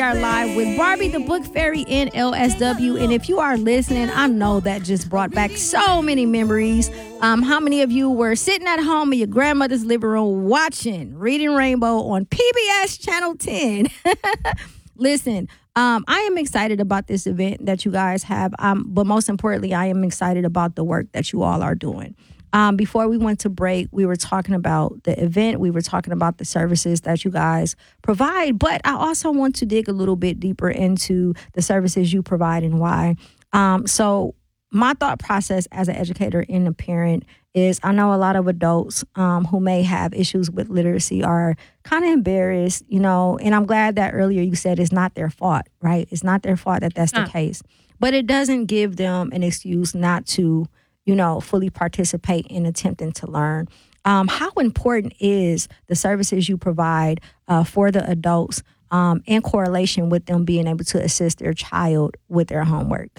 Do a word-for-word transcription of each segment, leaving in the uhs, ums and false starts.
are live with Barbie the Book Fairy in L S W. And if you are listening, I know that just brought back so many memories. Um, how many of you were sitting at home in your grandmother's living room watching Reading Rainbow on P B S Channel ten? Listen, um, I am excited about this event that you guys have. Um, but most importantly, I am excited about the work that you all are doing. Um, before we went to break, we were talking about the event. We were talking about the services that you guys provide. But I also want to dig a little bit deeper into the services you provide and why. Um, so my thought process as an educator and a parent is I know a lot of adults um, who may have issues with literacy are kind of embarrassed, you know, and I'm glad that earlier you said it's not their fault, right? It's not their fault that that's huh. the case. But it doesn't give them an excuse not to, you know, fully participate in attempting to learn. Um, how important is the services you provide uh, for the adults um, in correlation with them being able to assist their child with their homework?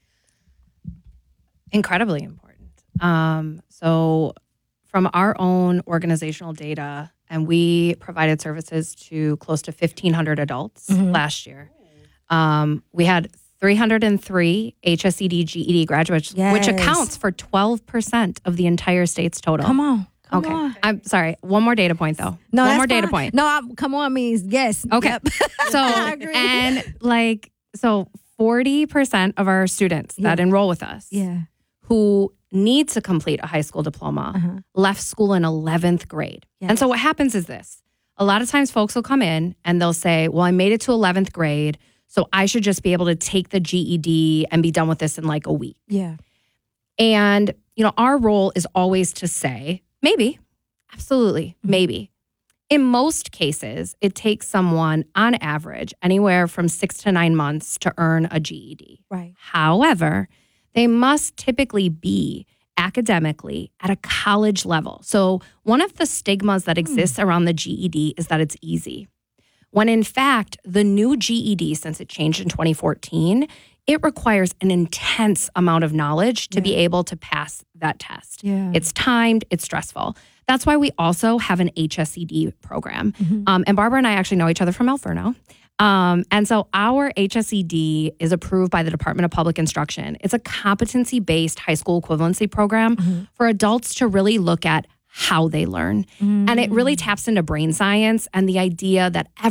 Incredibly important. Um, so from our own organizational data, and we provided services to close to fifteen hundred adults mm-hmm. last year. Um, we had three hundred three H S E D G E D graduates, yes. which accounts for twelve percent of the entire state's total. Come on. Come okay. on. I'm sorry. One more data point, though. No, One more fine. data point. No, I'm, come on means yes. Okay. Yep. So, and like, so forty percent of our students yeah. that enroll with us yeah. who need to complete a high school diploma uh-huh. left school in eleventh grade. Yes. And so what happens is this. A lot of times folks will come in and they'll say, well, I made it to eleventh grade, so I should just be able to take the G E D and be done with this in like a week. Yeah. And, you know, our role is always to say, maybe, absolutely, mm-hmm. maybe. In most cases, it takes someone on average anywhere from six to nine months to earn a G E D. Right. However, they must typically be academically at a college level. So one of the stigmas that exists mm. around the G E D is that it's easy. When in fact, the new G E D, since it changed in twenty fourteen, it requires an intense amount of knowledge to yeah. be able to pass that test. Yeah. It's timed, it's stressful. That's why we also have an H S E D program. Mm-hmm. Um, and Barbara and I actually know each other from Alferno. Um, and so our H S E D is approved by the Department of Public Instruction. It's a competency-based high school equivalency program mm-hmm. for adults to really look at how they learn. Mm-hmm. And it really taps into brain science and the idea that every